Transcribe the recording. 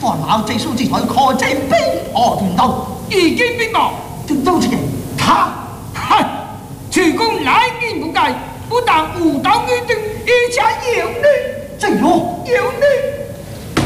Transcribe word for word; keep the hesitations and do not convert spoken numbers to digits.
范老这书记才可真兵破天道， 已经兵报。 就都这个他， 嗨，曲公来意不改，不但武当于